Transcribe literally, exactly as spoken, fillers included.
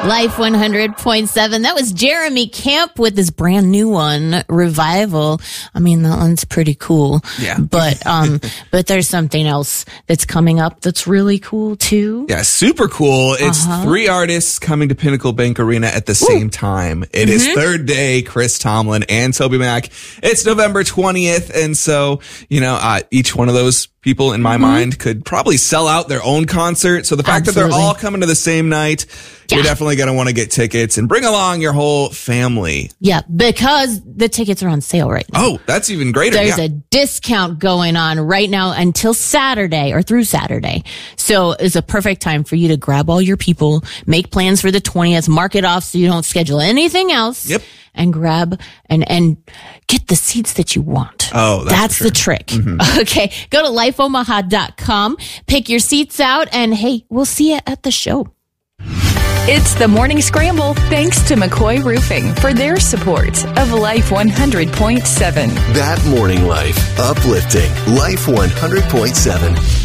Life one hundred point seven. That was Jeremy Camp with his brand new one, Revival. I mean, that one's pretty cool. Yeah. But, um, but there's something else that's coming up that's really cool too. Yeah, super cool. It's Uh-huh. three artists coming to Pinnacle Bank Arena at the same time. It Mm-hmm. is Third Day, Chris Tomlin and Toby Mac. It's November twentieth. And so, you know, uh, each one of those people in my Mm-hmm. mind could probably sell out their own concert. So the fact that Absolutely. they're all coming to the same night, Yeah. you're definitely going to want to get tickets and bring along your whole family. Yeah, because the tickets are on sale right now. Oh, that's even greater. There's yeah. a discount going on right now until Saturday or through Saturday. So it's a perfect time for you to grab all your people, make plans for the twentieth, mark it off so you don't schedule anything else. Yep. And grab and, and get the seats that you want. Oh, that's That's for the trick. Mm-hmm. Okay. Go to life omaha dot com, pick your seats out, and hey, we'll see you at the show. It's the Morning Scramble, thanks to McCoy Roofing for their support of Life one hundred point seven. That morning life. Uplifting. Life one hundred point seven.